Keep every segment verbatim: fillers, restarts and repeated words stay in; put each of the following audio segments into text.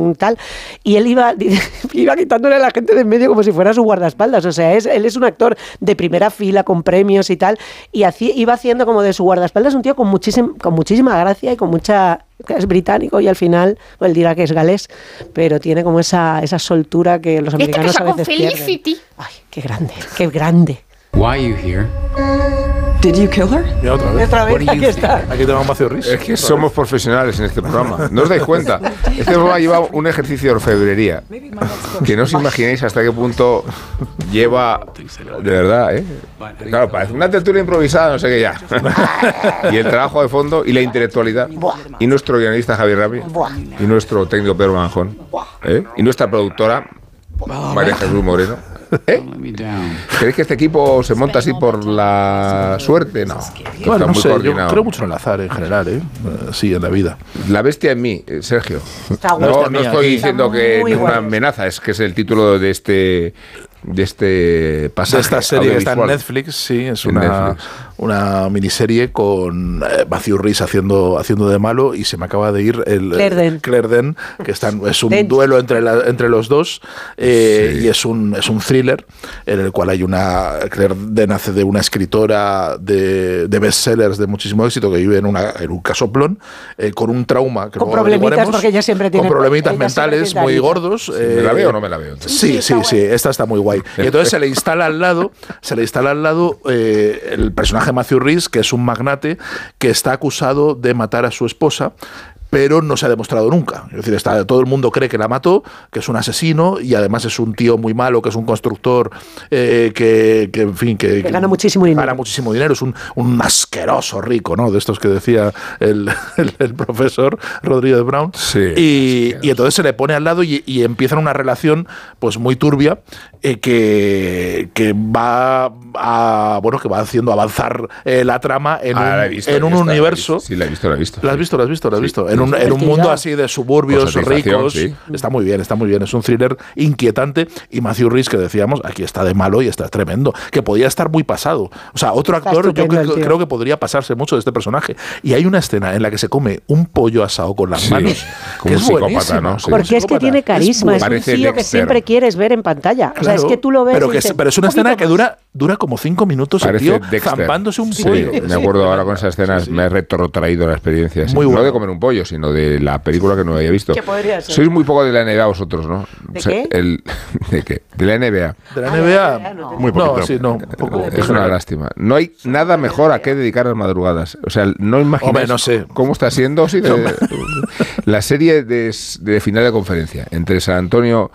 con tal, y él iba, iba quitándole a la gente de en medio como si fuera su guardaespaldas, o sea, es, él es un actor de primera fila con premios y tal, y así, iba haciendo como de su guardaespaldas un tío con, muchísim, con muchísima gracia y con mucha... es británico y al final, pues él dirá que es galés, pero tiene como esa, esa soltura que los americanos este a veces Felicity. pierden. Ay, qué grande, qué grande. Why are you here? Did you kill her? Y otra vez. Otra vez, aquí está. Aquí tenemos Matthew Rhys. Es que somos profesionales en este programa. ¿No os dais cuenta? Este programa lleva un ejercicio de orfebrería que no os imagináis hasta qué punto lleva... De verdad, ¿eh? Claro, parece una tertulia improvisada, no sé qué ya. Y el trabajo de fondo y la intelectualidad. Y nuestro guionista Javier Rabi. Y nuestro técnico Pedro Manjón. ¿eh? Y nuestra productora María Jesús Moreno. ¿Eh? ¿Creéis que este equipo se monta así por la suerte? No. Bueno, no muy sé, yo coordinado. creo mucho en el azar en general, ¿eh? Sí, en la vida. La bestia en mí, eh, Sergio. Está No, guay. no estoy diciendo Está que muy es una guay. amenaza, es que es el título de este de este pasaje. De esta serie que está en audiovisual. Netflix, sí, es En una, Netflix. una miniserie con eh, Matthew Rhys haciendo, haciendo de malo y se me acaba de ir el Claire Danes. Claire Danes, que están, es un Danes. duelo entre, la, entre los dos eh, Sí. y es un, es un thriller en el cual hay una... Claire Danes hace de una escritora de, de bestsellers de muchísimo éxito que vive en, una, en un casoplón eh, con un trauma que Con luego problemitas, averiguaremos, porque ella siempre tiene- con problemitas ella siempre mentales tiene muy algo. gordos. ¿Me la veo o no me la veo? Sí, Sí, sí, está sí, esta está muy guay. Y entonces se le instala al lado, se le instala al lado eh, el personaje de Matthew Rhys, que es un magnate que está acusado de matar a su esposa, pero no se ha demostrado nunca. Es decir, está, todo el mundo cree que la mató, que es un asesino y además es un tío muy malo, que es un constructor eh, que, que, en fin, que, Que gana muchísimo dinero. Gana muchísimo dinero, es un, un asqueroso rico, ¿no? De estos que decía el, el, el profesor Rodríguez Brown. Sí, y, asqueroso. y entonces se le pone al lado y, y empiezan una relación pues muy turbia eh, que, que va a, bueno, que va haciendo avanzar eh, la trama en Ah, un, la he visto, en un ya está, universo. la he visto. Sí, la he visto, la he visto. ¿La has visto? ¿La has visto? ¿La has Sí. visto? En un, en un mundo así de suburbios Con satisfacción, ricos. sí. Está muy bien, está muy bien. Es un thriller inquietante. Y Matthew Rhys, que decíamos, aquí está de malo y está tremendo. Que podía estar muy pasado. O sea, otro Está actor, yo estupendo creo, el tío. creo que podría pasarse mucho de este personaje. Y hay una escena en la que se come un pollo asado con las Sí, manos. como que un es psicópata, buenísima, ¿no? Sí. como un Porque es que psicópata. tiene carisma, es, muy- Parece un tío que Dexter. siempre quieres ver en pantalla. O sea, es Claro, que tú lo ves pero, y que, dices, pero es una "Un poquito escena que más". dura, dura como cinco minutos el Parece tío Dexter. zampándose un Sí, pollo. me acuerdo ahora con esa escena, me he retrotraído la experiencia. sí. Muy No bueno. de comer un pollo, sino de la película que no había visto. ¿Qué podría ser? Sois muy poco de la N B A vosotros, ¿no? ¿De O sea, qué? el- ¿De qué? De la N B A. De la Ah, N B A, de la N B A no. muy poquito. No, sí, no, poco. Es una lástima. No hay nada mejor a qué dedicar las madrugadas. O sea, no imagináis Hombre, no sé. cómo está siendo sí, de- la serie de, de final de conferencia entre San Antonio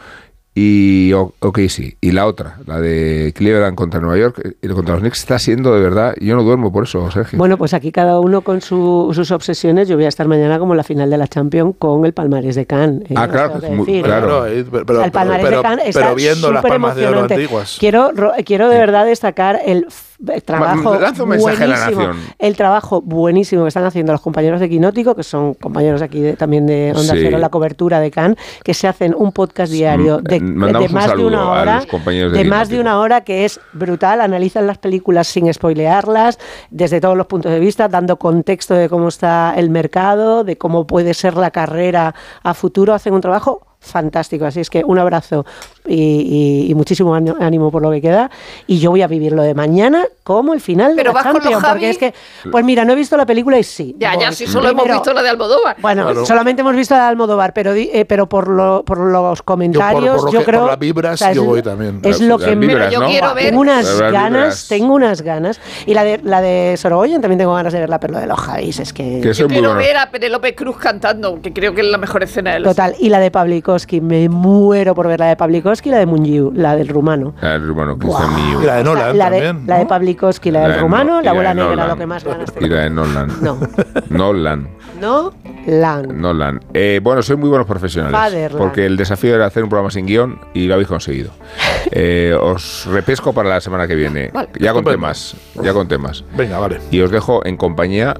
y O- O K C y la otra, la de Cleveland contra Nueva York y contra los Knicks, está siendo de verdad. Yo no duermo por eso, Sergio. Bueno, pues aquí cada uno con su- sus obsesiones. Yo voy a estar mañana como en la final de la Champions con el palmarés de Cannes. ¿eh? Ah, Os claro, tengo que que es muy- decir. claro. Claro, eh, pero, pero, el palmarés pero- de Cannes pero está viendo las súper palmas de oro emocionante. antiguas. Quiero, ro- quiero de verdad destacar el f- trabajo lanza un mensaje a la buenísimo, nación. el trabajo buenísimo que están haciendo los compañeros de Quinótico, que son compañeros aquí de- también de Onda Sí. Cero, la cobertura de Cannes, que se hacen un podcast diario de, Mm, mandamos de más un de una saludo a hora, los compañeros de de más de Quinótico. una hora, que es brutal. Analizan las películas sin spoilearlas, desde todos los puntos de vista, dando contexto de cómo está el mercado, de cómo puede ser la carrera a futuro. Hacen un trabajo fantástico, así es que un abrazo y, y- y muchísimo ánimo- ánimo por lo que queda, y yo voy a vivir lo de mañana como el final Pero de la vas con los Champions, porque Javi. es que, pues mira, no he visto la película y sí. Ya, ya, voy. si solo hemos Primero- visto la de Almodóvar. Bueno, Claro. solamente hemos visto la de Almodóvar, pero, di- eh, pero por, lo, por los comentarios, por lo yo que- creo... por las vibras, es, yo voy también. Es Las- lo las que me... vibras, yo ¿no? quiero ver- Tengo unas Las ganas, vibras. tengo unas ganas. Y la de, la de Sorogoyen también tengo ganas de verla, pero lo de los Javis es que... Que Yo soy muy quiero bueno. ver a Penélope Cruz cantando, que creo que es la mejor escena de los... Total, y la de Pavlikovsky, me muero por ver la de Pavlikovsky y la de Mungiu, la del rumano. Ah, el rumano, Cristian Buah. Miu. Y la de Nolan la de, también, la de ¿no? Pavlikovsky, la, La del de rumano, No- y la la bola de negra, Nolan. lo que más ganas Y tengo. la de Nolan. No. Nolan. No, Lan. Nolan. Eh, bueno, sois muy buenos profesionales. Fatherland. Porque el desafío era hacer un programa sin guión y lo habéis conseguido. Eh, os repesco para la semana que viene. Vale. Ya con Estupendo. temas. Ya con temas. Venga, vale. Y os dejo en compañía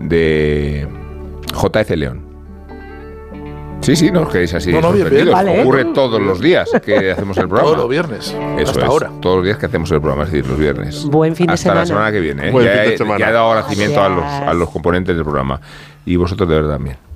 de J F León. Sí, sí, no os quedéis así No, no, bien, sorprendidos. bien. Vale. Ocurre todos los días que hacemos el programa. Todos los viernes. Eso hasta es, ahora. todos los días que hacemos el programa, es decir, los viernes. Buen fin de Hasta la semana. semana que viene. ¿eh? Buen Ya, fin de he, semana. ya he dado agradecimiento a los, Gracias. a los componentes del programa. Y vosotros de verdad también.